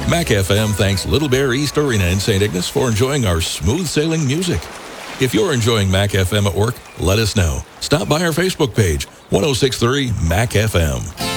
Mac FM thanks Little Bear East Arena in St. Ignace for enjoying our smooth sailing music. If you're enjoying Mac FM at work, let us know. Stop by our Facebook page, 1063 Mac FM.